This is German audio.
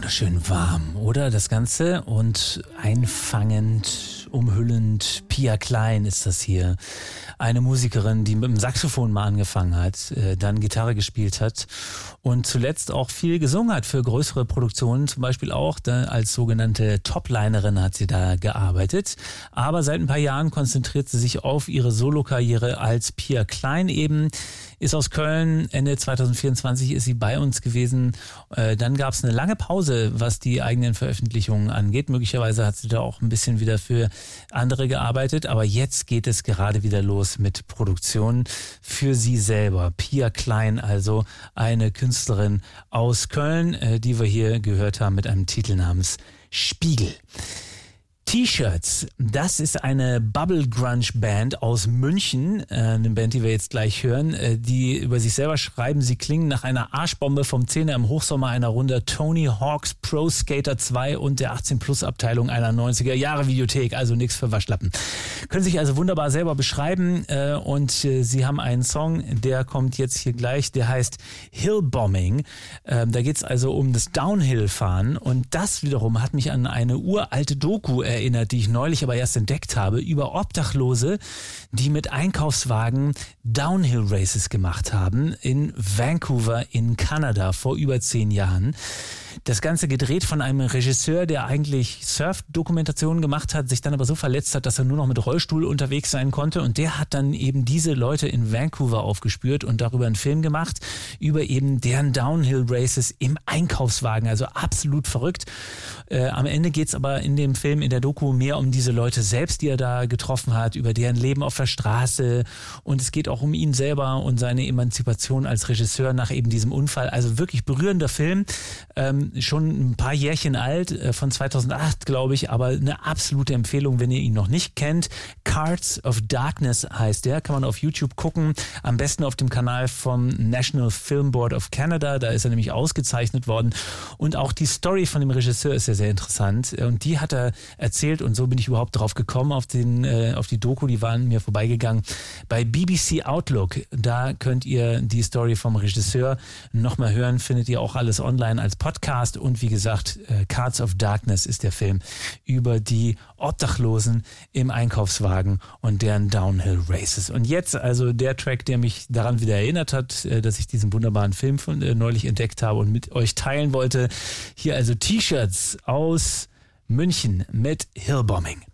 wunderschön warm, oder? Das Ganze und einfangend, umhüllend. Pia Klein ist das hier. Eine Musikerin, die mit dem Saxophon mal angefangen hat, dann Gitarre gespielt hat und zuletzt auch viel gesungen hat für größere Produktionen. Zum Beispiel auch als sogenannte Toplinerin hat sie da gearbeitet. Aber seit ein paar Jahren konzentriert sie sich auf ihre Solokarriere als Pia Klein eben. Ist aus Köln, Ende 2024 ist sie bei uns gewesen. Dann gab es eine lange Pause, was die eigenen Veröffentlichungen angeht. Möglicherweise hat sie da auch ein bisschen wieder für andere gearbeitet. Aber jetzt geht es gerade wieder los mit Produktionen für sie selber. Pia Klein, also eine Künstlerin aus Köln, die wir hier gehört haben mit einem Titel namens Spiegel. T-Shirts, das ist eine Bubble Grunge Band aus München, eine Band, die wir jetzt gleich hören, die über sich selber schreiben, sie klingen nach einer Arschbombe vom 10er im Hochsommer einer Runde Tony Hawk's Pro Skater 2 und der 18+ Abteilung einer 90er Jahre Videothek, also nichts für Waschlappen. Können sich also wunderbar selber beschreiben und sie haben einen Song, der kommt jetzt hier gleich, der heißt Hillbombing. Da geht's also um das Downhill-Fahren und das wiederum hat mich an eine uralte Doku erinnert, die ich neulich aber erst entdeckt habe, über Obdachlose, die mit Einkaufswagen Downhill Races gemacht haben in Vancouver in Kanada vor über 10 Jahren. Das Ganze gedreht von einem Regisseur, der eigentlich Surf-Dokumentationen gemacht hat, sich dann aber so verletzt hat, dass er nur noch mit Rollstuhl unterwegs sein konnte und der hat dann eben diese Leute in Vancouver aufgespürt und darüber einen Film gemacht, über eben deren Downhill-Races im Einkaufswagen, also absolut verrückt. Am Ende geht's aber in dem Film, in der Doku mehr um diese Leute selbst, die er da getroffen hat, über deren Leben auf der Straße und es geht auch um ihn selber und seine Emanzipation als Regisseur nach eben diesem Unfall. Also wirklich berührender Film. Schon ein paar Jährchen alt, von 2008, glaube ich, aber eine absolute Empfehlung, wenn ihr ihn noch nicht kennt. Cards of Darkness heißt der, kann man auf YouTube gucken, am besten auf dem Kanal vom National Film Board of Canada, da ist er nämlich ausgezeichnet worden und auch die Story von dem Regisseur ist ja sehr interessant und die hat er erzählt und so bin ich überhaupt drauf gekommen, auf die Doku, die waren mir vorbeigegangen. Bei BBC Outlook, da könnt ihr die Story vom Regisseur nochmal hören, findet ihr auch alles online als Podcast. Und wie gesagt, Cards of Darkness ist der Film über die Obdachlosen im Einkaufswagen und deren Downhill Races. Und jetzt also der Track, der mich daran wieder erinnert hat, dass ich diesen wunderbaren Film neulich entdeckt habe und mit euch teilen wollte. Hier also T-Shirts aus München mit Hillbombing.